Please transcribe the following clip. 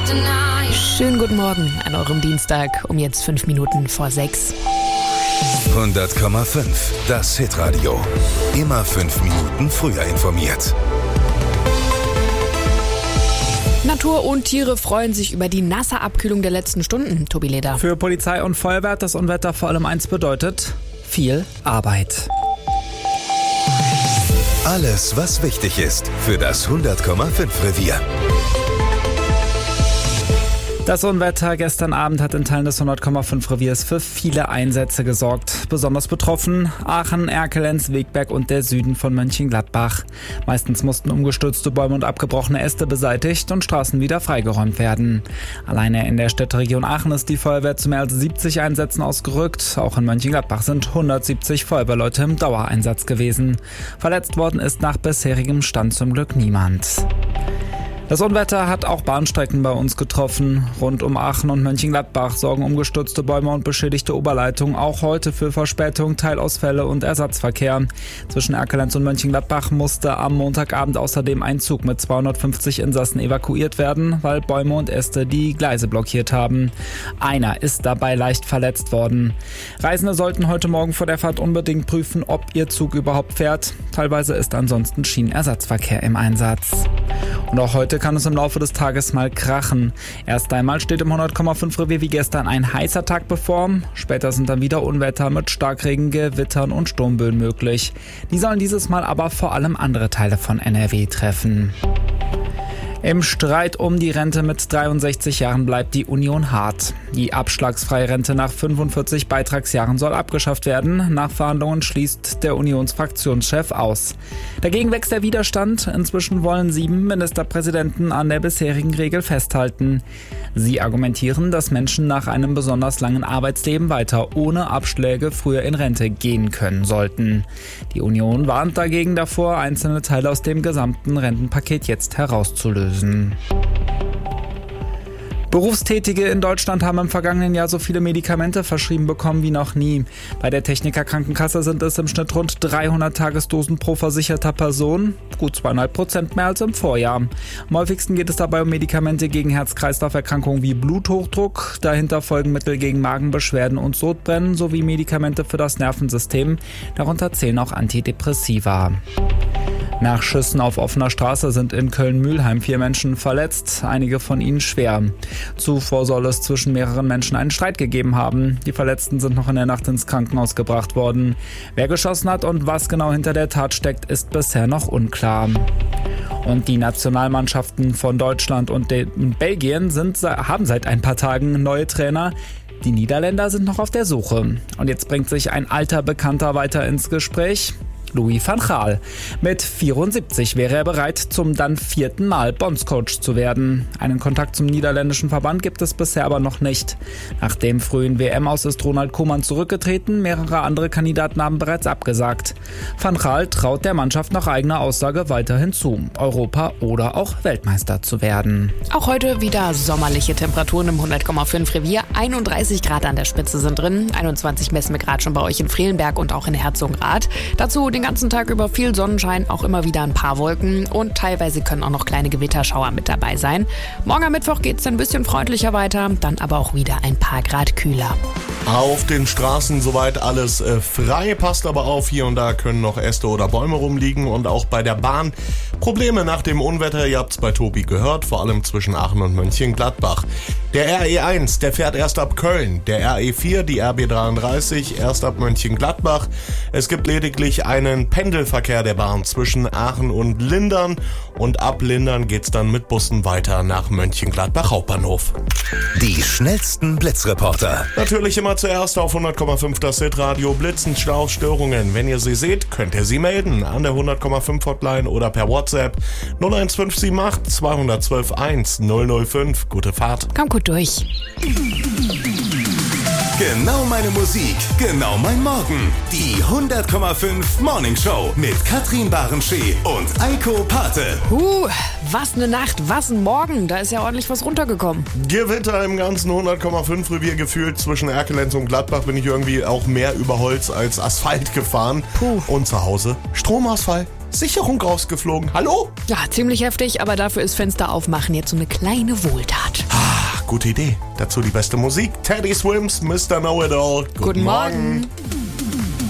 Schönen guten Morgen an eurem Dienstag um jetzt 5 Minuten vor 6. 100,5, das Hitradio. Immer 5 Minuten früher informiert. Natur und Tiere freuen sich über die nasse Abkühlung der letzten Stunden, Tobi Leder. Für Polizei und Feuerwehr hat das Unwetter vor allem eins bedeutet: viel Arbeit. Alles, was wichtig ist für das 100,5 Revier. Das Unwetter gestern Abend hat in Teilen des 100,5 Reviers für viele Einsätze gesorgt. Besonders betroffen Aachen, Erkelenz, Wegberg und der Süden von Mönchengladbach. Meistens mussten umgestürzte Bäume und abgebrochene Äste beseitigt und Straßen wieder freigeräumt werden. Alleine in der Städteregion Aachen ist die Feuerwehr zu mehr als 70 Einsätzen ausgerückt. Auch in Mönchengladbach sind 170 Feuerwehrleute im Dauereinsatz gewesen. Verletzt worden ist nach bisherigem Stand zum Glück niemand. Das Unwetter hat auch Bahnstrecken bei uns getroffen. Rund um Aachen und Mönchengladbach sorgen umgestürzte Bäume und beschädigte Oberleitungen auch heute für Verspätung, Teilausfälle und Ersatzverkehr. Zwischen Erkelenz und Mönchengladbach musste am Montagabend außerdem ein Zug mit 250 Insassen evakuiert werden, weil Bäume und Äste die Gleise blockiert haben. Einer ist dabei leicht verletzt worden. Reisende sollten heute Morgen vor der Fahrt unbedingt prüfen, ob ihr Zug überhaupt fährt. Teilweise ist ansonsten Schienenersatzverkehr im Einsatz. Und auch heute kann es im Laufe des Tages mal krachen. Erst einmal steht im 100,5 Revier wie gestern ein heißer Tag bevor. Später sind dann wieder Unwetter mit Starkregen, Gewittern und Sturmböen möglich. Die sollen dieses Mal aber vor allem andere Teile von NRW treffen. Im Streit um die Rente mit 63 Jahren bleibt die Union hart. Die abschlagsfreie Rente nach 45 Beitragsjahren soll abgeschafft werden. Nach Verhandlungen schließt der Unionsfraktionschef aus. Dagegen wächst der Widerstand. Inzwischen wollen 7 Ministerpräsidenten an der bisherigen Regel festhalten. Sie argumentieren, dass Menschen nach einem besonders langen Arbeitsleben weiter ohne Abschläge früher in Rente gehen können sollten. Die Union warnt dagegen davor, einzelne Teile aus dem gesamten Rentenpaket jetzt herauszulösen. Berufstätige in Deutschland haben im vergangenen Jahr so viele Medikamente verschrieben bekommen wie noch nie. Bei der Techniker Krankenkasse sind es im Schnitt rund 300 Tagesdosen pro versicherter Person, gut 2,5% mehr als im Vorjahr. Am häufigsten geht es dabei um Medikamente gegen Herz-Kreislauf-Erkrankungen wie Bluthochdruck, dahinter folgen Mittel gegen Magenbeschwerden und Sodbrennen sowie Medikamente für das Nervensystem, darunter zählen auch Antidepressiva. Nach Schüssen auf offener Straße sind in Köln-Mülheim 4 Menschen verletzt, einige von ihnen schwer. Zuvor soll es zwischen mehreren Menschen einen Streit gegeben haben. Die Verletzten sind noch in der Nacht ins Krankenhaus gebracht worden. Wer geschossen hat und was genau hinter der Tat steckt, ist bisher noch unklar. Und die Nationalmannschaften von Deutschland und Belgien haben seit ein paar Tagen neue Trainer. Die Niederländer sind noch auf der Suche. Und jetzt bringt sich ein alter Bekannter weiter ins Gespräch. Louis van Gaal. Mit 74 wäre er bereit, zum dann 4. Mal Bondscoach zu werden. Einen Kontakt zum niederländischen Verband gibt es bisher aber noch nicht. Nach dem frühen WM-Aus ist Ronald Koeman zurückgetreten, mehrere andere Kandidaten haben bereits abgesagt. Van Gaal traut der Mannschaft nach eigener Aussage weiterhin zu, Europa- oder auch Weltmeister zu werden. Auch heute wieder sommerliche Temperaturen im 100,5 Revier. 31 Grad an der Spitze sind drin, 21 messen wir gerade schon bei euch in Frelenberg und auch in Herzogenrath. Dazu den ganzen Tag über viel Sonnenschein, auch immer wieder ein paar Wolken und teilweise können auch noch kleine Gewitterschauer mit dabei sein. Morgen am Mittwoch geht es ein bisschen freundlicher weiter, dann aber auch wieder ein paar Grad kühler. Auf den Straßen soweit alles frei, passt aber auf, hier und da können noch Äste oder Bäume rumliegen und auch bei der Bahn Probleme nach dem Unwetter, ihr habt's bei Tobi gehört, vor allem zwischen Aachen und Mönchengladbach. Der RE1, der fährt erst ab Köln, der RE4, die RB33 erst ab Mönchengladbach. Es gibt lediglich einen Pendelverkehr der Bahn zwischen Aachen und Lindern und ab Lindern geht's dann mit Bussen weiter nach Mönchengladbach Hauptbahnhof. Die schnellsten Blitzreporter. Natürlich immer zuerst auf 100,5 das Hitradio Blitzen, Stau, Störungen. Wenn ihr sie seht, könnt ihr sie melden an der 100,5 Hotline oder per WhatsApp 01578 212 1 005. Gute Fahrt. Komm gut durch. Genau meine Musik, genau mein Morgen. Die 100,5 Morning Show mit Katrin Barenschee und Eiko Pate. Was eine Nacht, was ein Morgen. Da ist ja ordentlich was runtergekommen. Gewitter im ganzen 100,5 Revier gefühlt. Zwischen Erkelenz und Gladbach bin ich irgendwie auch mehr über Holz als Asphalt gefahren. Puh. Und zu Hause Stromausfall. Sicherung rausgeflogen. Hallo? Ja, ziemlich heftig, aber dafür ist Fenster aufmachen jetzt so eine kleine Wohltat. Gute Idee. Dazu die beste Musik. Teddy Swims, Mr. Know-It-All. Guten Morgen.